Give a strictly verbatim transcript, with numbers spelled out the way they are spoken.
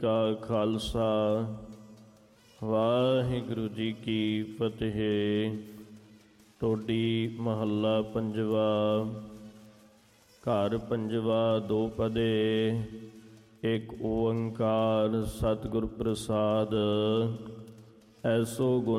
ਕਾ ਖਾਲਸਾ ਵਾਹਿਗੁਰੂ ਜੀ ਕੀ ਫਤਿਹ। ਟੋਡੀ ਮਹੱਲਾ ਪੰਜਵਾ। ਘਰ ਪੰਜਵਾ ਦੋ ਪਦੇ, ਇੱਕ ਓੰਕਾਰ ਸਤਿਗੁਰ ਪ੍ਰਸਾਦ। ਐਸੋ ਗੁਣ